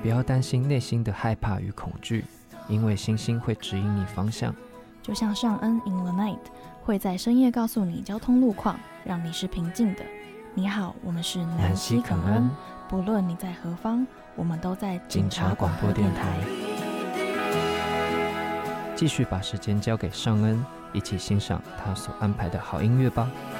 不要担心内心的害怕与恐惧，因为星星会指引你方向。 就像尚恩 in the night 会在深夜告诉你交通路况，让你是平静的。你好，我们是南希肯恩，不论你在何方，我们都在警察广播电台。 继续把时间交给尚恩，一起欣赏他所安排的好音乐吧。